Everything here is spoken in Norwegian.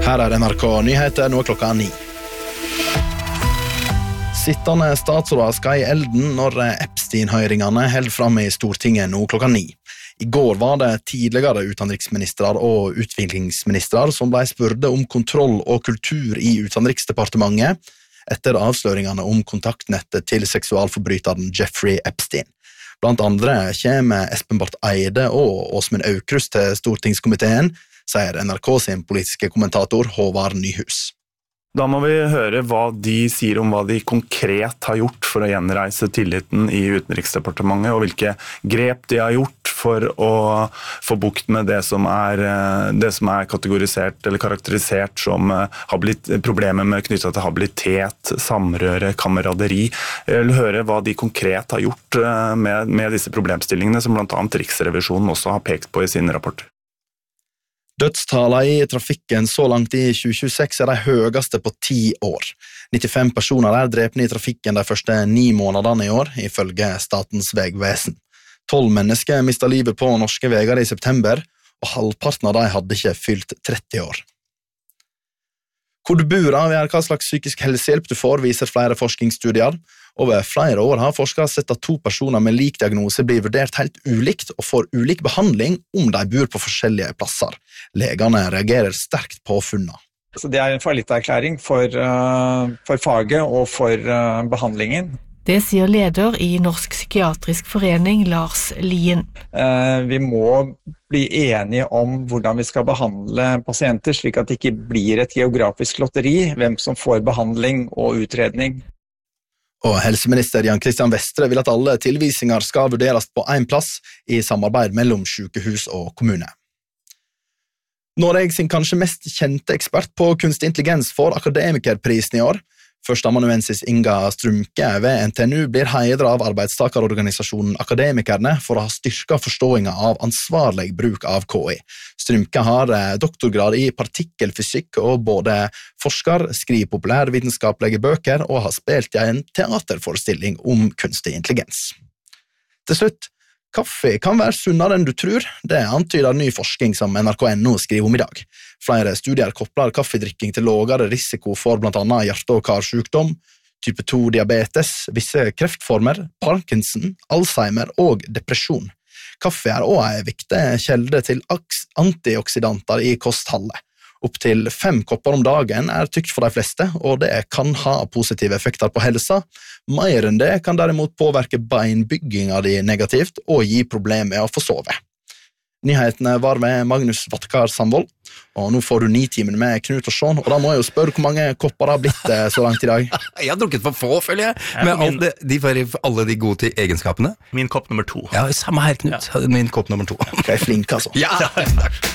Her NRK Nyheter, nå klokka 9. Sittende statsråder skal i elden når Epstein-høringene held fram i Stortinget nå klokka 9. I går var det tidligere utenriksministrar og utviklingsministrar som ble spurte om kontroll og kultur i Utenriksdepartementet etter avsløringene om kontaktnettet til seksualforbryteren Jeffrey Epstein. Blant andre kommer Espen Barth Eide og Åsmund Aukrust til stortingskomiteen, sier NRK sin politiske kommentator Håvard Nyhus. Da må vi høre hva de sier om hva de konkret har gjort for å gjenreise tilliten i Utenriksdepartementet, og hvilke grep de har gjort for å få bukt med det som er kategorisert eller karakterisert som problemer med knyttet til habilitet, samrøre, kameraderi. Jeg vil høre hva de konkret har gjort med disse problemstillingene, som blant annet Riksrevisjonen også har pekt på i sine rapporter. Dødstallene i trafikken så langt i 2026 de høyeste på 10 år. 95 personer er drepne i trafikken de første 9 månedene i år, ifølge Statens vegvesen. 12 mennesker mistet livet på norske veger i september, og halvparten av de hadde ikke fylt 30 år. Hvor du bor avgjør hva slags psykisk helsehjelp du får, viser flere forskningsstudier. Over flere år har forskere sett at 2 personer med lik diagnose blir vurdert helt ulikt og får ulik behandling om de bor på forskjellige plasser. Legene reagerer sterkt på funnene. Så det er en fallitterklæring for faget og for behandlingen. Det sier leder i Norsk Psykiatrisk Forening, Lars Lien. Vi må bli enige om hvordan vi skal behandle pasienter, slik at det ikke blir et geografisk lotteri, hvem som får behandling og utredning. Og helseminister Jan Christian Vestre vil at alle tilvisinger skal vurderes på en plass i samarbeid mellom sykehus og kommune. Norge sin kanskje mest kjente ekspert på kunstig intelligens får akademikerprisen i år. Førsteamanuensis Inga Strumke ved NTNU blir hedret av arbeidstakerorganisasjonen Akademikerne for å ha styrket forståelsen av ansvarlig bruk av KI. Strumke har doktorgrad i partikkelfysikk og både forsker, skriver populærvitenskapelige bøker og har spilt i en teaterforestilling om kunstig intelligens. Til slutt, kaffe kan være sunnere enn du tror. Det antyder ny forskning som NRK.no skriver om i dag. Flere studier kopler kaffedrikking til lavere risiko for blant annet hjerte- og karsykdom, type 2-diabetes, visse kreftformer, Parkinson, Alzheimer og depresjon. Kaffe er også en viktig kjelde til antioksidanter i kostholdet. Opp til 5 kopper om dagen er tykt for de fleste, og det kan ha positive effekter på helsa. Mer enn det kan derimot påvirke beinbygginga di negativt og gi problemer med å få sove. Nyhetene var med Magnus Vattkar Sandvold, og nå får du 9-timen med Knut og Sean, og da må jeg jo spørre hvor mange kopper det har blitt så langt i dag. Jeg har drukket for få, føler jeg, med alle de gode egenskapene. Min kopp nummer 2. Ja, samme her, Knut. Min kopp nummer 2. Jeg er flink, altså. Ja, takk.